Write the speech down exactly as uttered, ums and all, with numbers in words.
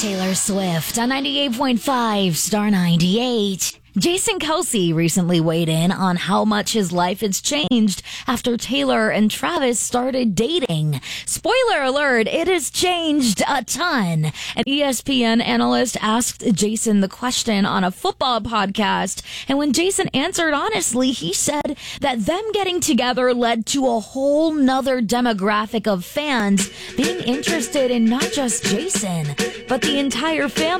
Taylor Swift on ninety-eight point five Star ninety-eight. Jason Kelce recently weighed in on how much his life has changed after Taylor and Travis started dating. Spoiler alert, it has changed a ton. An E S P N analyst asked Jason the question on a football podcast, and when Jason answered honestly, he said that them getting together led to a whole nother demographic of fans being interested in not just Jason, but the entire family.